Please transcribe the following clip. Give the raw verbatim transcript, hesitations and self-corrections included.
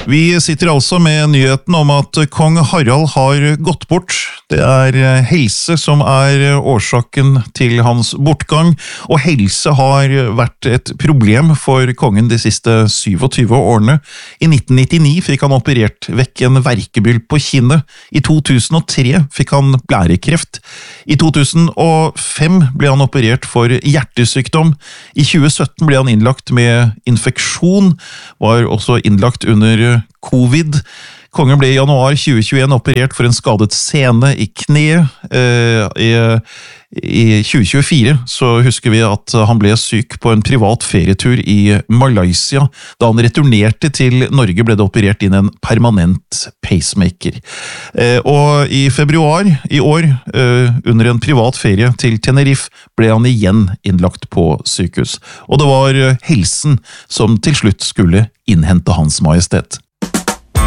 Vi sitter altså med nyheten om at kong Harald har gått bort. Det er helse som er årsaken til hans bortgang, og helse har vært et problem for kongen de siste syvogtyve årene. I nitten nittini fikk han operert vekk en verkebyll på kinnet. I to tusen og tre fikk han blærekreft. I to tusen og fem ble han operert for hjertesykdom. I tjue sytten ble han innlagt med infeksjon, var også innlagt under covid. Kongen ble i januar tjue tjueen operert for en skadet sene i kne. I, i tjue tjuefire så husker vi at han ble syk på en privat ferietur i Malaysia. Da han returnerte til Norge ble det operert inn en permanent pacemaker. Og i februar i år, under en privat ferie til Tenerife, ble han igjen innlagt på sykehus. Og det var helsen som til slutt skulle innhente Hans Majestet.